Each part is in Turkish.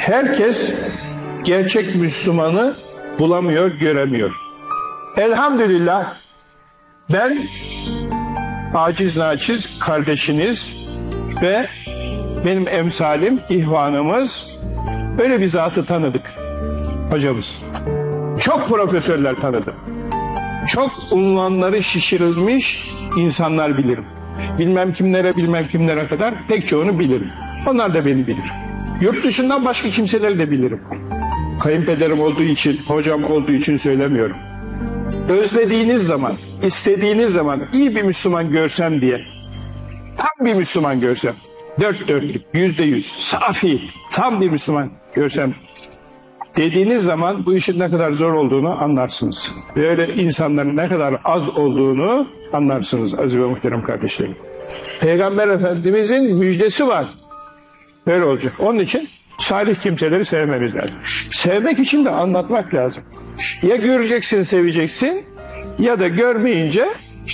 Herkes gerçek Müslümanı bulamıyor, göremiyor. Elhamdülillah ben aciz naçiz kardeşiniz ve benim emsalim, ihvanımız öyle bir zatı tanıdık. Hocamız. Çok profesörler tanıdım. Çok unvanları şişirilmiş insanlar bilirim. Bilmem kimlere kadar pek çoğunu bilirim. Onlar da beni bilir. Yurt dışından başka kimseleri de bilirim. Kayınpederim olduğu için, hocam olduğu için söylemiyorum. Özlediğiniz zaman, istediğiniz zaman iyi bir Müslüman görsem diye, tam bir Müslüman görsem, dört dörtlük, %100, safi, tam bir Müslüman görsem dediğiniz zaman bu işin ne kadar zor olduğunu anlarsınız. Böyle insanların ne kadar az olduğunu anlarsınız aziz ve muhterem kardeşlerim. Peygamber Efendimizin müjdesi var. Böyle olacak. Onun için salih kimseleri sevmemiz lazım. Sevmek için de anlatmak lazım. Ya göreceksin, seveceksin ya da görmeyince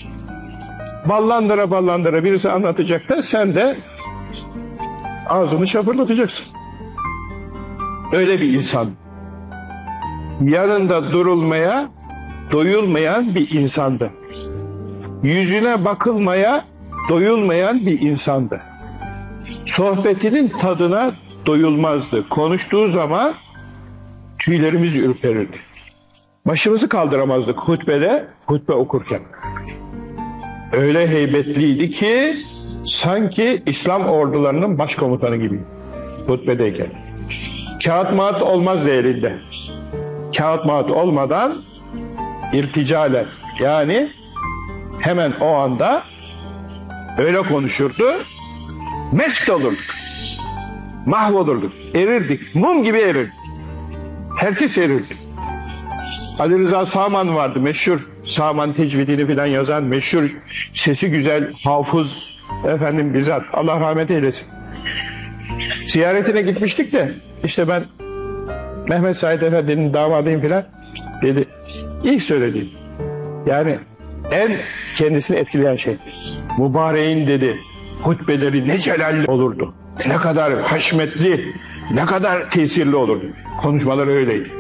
ballandıra birisi anlatacak da sen de ağzını şapırlatacaksın. Öyle bir insan. Yanında durulmaya doyulmayan bir insandı. Yüzüne bakılmaya doyulmayan bir insandı. Sohbetinin tadına doyulmazdı. Konuştuğu zaman tüylerimiz ürperirdi. Başımızı kaldıramazdık hutbe okurken. Öyle heybetliydi ki sanki İslam ordularının başkomutanı gibi hutbedeyken. Kağıt mağat olmazdı elinde. Kağıt mağat olmadan irticalen, yani hemen o anda öyle konuşurdu, mest olurduk, mahvolurduk, erirdik, mum gibi erirdik. Herkes erirdi. Ali Rıza Sağman vardı, meşhur Sağman tecvidini filan yazan, meşhur sesi güzel, hafız, bizzat, Allah rahmet eylesin. Ziyaretine gitmiştik de, işte ben Mehmet Said Efendi'nin damadıyım filan dedi. İlk söylediğim, yani en kendisini etkileyen şey, mübareğin dedi, hutbeleri ne celalli olurdu, ne kadar haşmetli, ne kadar tesirli olurdu. Konuşmaları öyleydi.